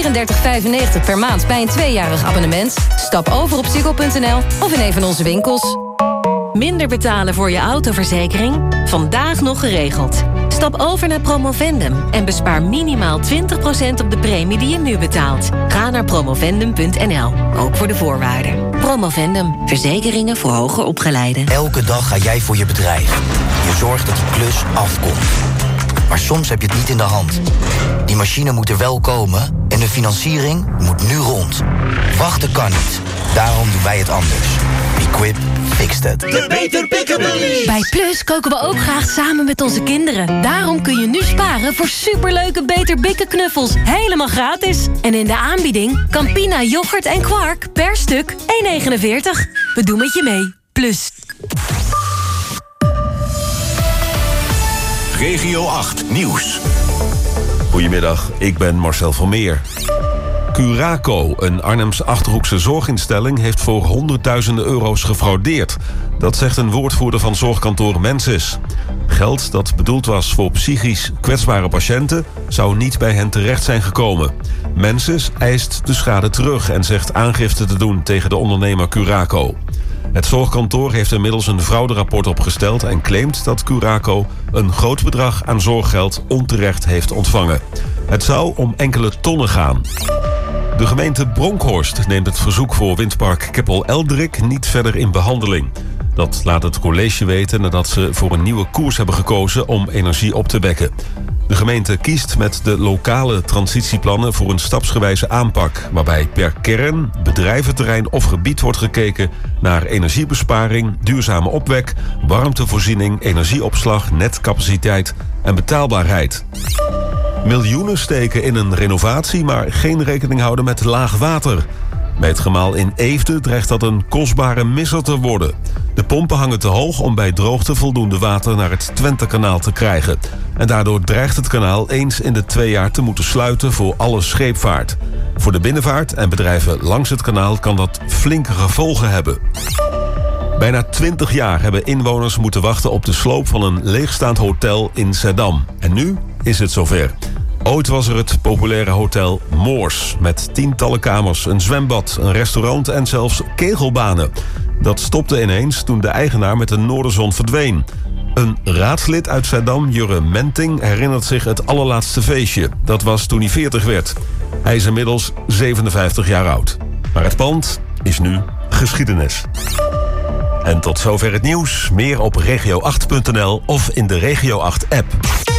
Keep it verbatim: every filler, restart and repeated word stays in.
vierendertig vijfennegentig per maand bij een tweejarig abonnement? Stap over op ziggo punt n l of in een van onze winkels. Minder betalen voor je autoverzekering? Vandaag nog geregeld. Stap over naar Promovendum en bespaar minimaal twintig procent op de premie die je nu betaalt. Ga naar promovendum punt n l, ook voor de voorwaarden. Promovendum, verzekeringen voor hoger opgeleiden. Elke dag ga jij voor je bedrijf. Je zorgt dat die klus afkomt. Maar soms heb je het niet in de hand. Die machine moet er wel komen en de financiering moet nu rond. Wachten kan niet. Daarom doen wij het anders. Equip fixed it. De Beter Pickabilly. Bij Plus koken we ook graag samen met onze kinderen. Daarom kun je nu sparen voor superleuke Beter Bikken knuffels. Helemaal gratis. En in de aanbieding Campina yoghurt en kwark per stuk één negenenveertig. We doen met je mee. Plus. Regio acht Nieuws. Goedemiddag, ik ben Marcel van Meer. Curaco, een Arnhemse Achterhoekse zorginstelling, heeft voor honderdduizenden euro's gefraudeerd. Dat zegt een woordvoerder van zorgkantoor Mensis. Geld dat bedoeld was voor psychisch kwetsbare patiënten zou niet bij hen terecht zijn gekomen. Mensis eist de schade terug en zegt aangifte te doen tegen de ondernemer Curaco. Het zorgkantoor heeft inmiddels een frauderapport opgesteld en claimt dat Curaco een groot bedrag aan zorggeld onterecht heeft ontvangen. Het zou om enkele tonnen gaan. De gemeente Bronkhorst neemt het verzoek voor windpark Keppel-Eldrik niet verder in behandeling. Dat laat het college weten nadat ze voor een nieuwe koers hebben gekozen om energie op te wekken. De gemeente kiest met de lokale transitieplannen voor een stapsgewijze aanpak, waarbij per kern, bedrijventerrein of gebied wordt gekeken naar energiebesparing, duurzame opwek, warmtevoorziening, energieopslag, netcapaciteit en betaalbaarheid. Miljoenen steken in een renovatie, maar geen rekening houden met laag water. Bij het gemaal in Eefde dreigt dat een kostbare misser te worden. De pompen hangen te hoog om bij droogte voldoende water naar het Twentekanaal te krijgen. En daardoor dreigt het kanaal eens in de twee jaar te moeten sluiten voor alle scheepvaart. Voor de binnenvaart en bedrijven langs het kanaal kan dat flinke gevolgen hebben. Bijna twintig jaar hebben inwoners moeten wachten op de sloop van een leegstaand hotel in Zeddam. En nu is het zover. Ooit was er het populaire hotel Moors, met tientallen kamers, een zwembad, een restaurant en zelfs kegelbanen. Dat stopte ineens toen de eigenaar met de noorderzon verdween. Een raadslid uit Zeddam, Jurre Menting, herinnert zich het allerlaatste feestje. Dat was toen hij veertig werd. Hij is inmiddels zevenenvijftig jaar oud. Maar het pand is nu geschiedenis. En tot zover het nieuws. Meer op regio acht punt n l of in de Regio acht app.